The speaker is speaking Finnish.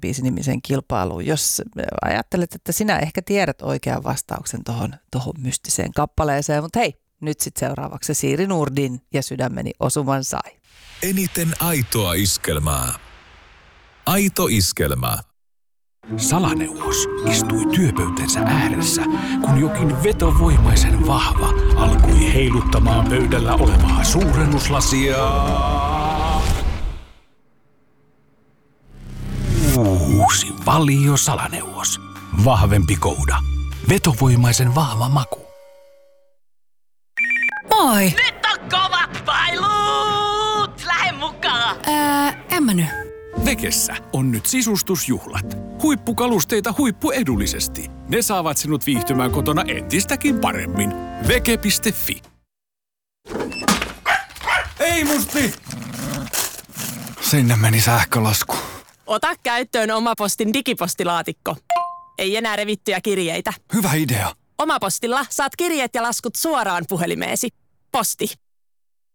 Masterpiece-nimiseen kilpailuun. Jos ajattelet, että sinä ehkä tiedät oikean vastauksen tohon mystiseen kappaleeseen, mutta hei, nyt sitten seuraavaksi Siiri Nurdin ja Sydämeni osuman sai. Eniten aitoa iskelmää. Aito iskelmä. Salaneuvos istui työpöytänsä ääressä, kun jokin vetovoimaisen vahva alkoi heiluttamaan pöydällä olevaa suurennuslasia. Uusi Valio Salaneuvos. Vahvempi kouda. Vetovoimaisen vahva maku. Moi! Nyt on kovat pailut! Lähde mukaan! En mä nyt. Vekessä on nyt sisustusjuhlat. Huippukalusteita huippuedullisesti. Ne saavat sinut viihtymään kotona entistäkin paremmin. Veke.fi. Ei musti! Sinne meni sähkölasku. Ota käyttöön Omapostin digipostilaatikko. Ei enää revittyjä kirjeitä. Hyvä idea. Omapostilla saat kirjeet ja laskut suoraan puhelimeesi. Posti.